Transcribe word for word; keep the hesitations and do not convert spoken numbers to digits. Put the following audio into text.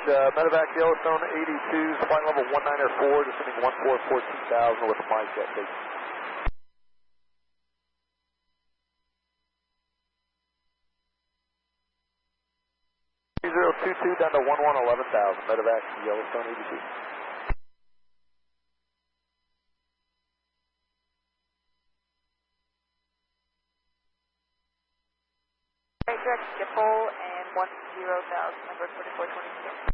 uh, Medevac Yellowstone eighty-two, flight level one nine four, descending one four fourteen thousand with a flight jet taking. two zero two two down to one one eleven thousand, Medevac Yellowstone eighty-two. Right, direct Schiphol and one zero thousand, number forty-four twenty-two.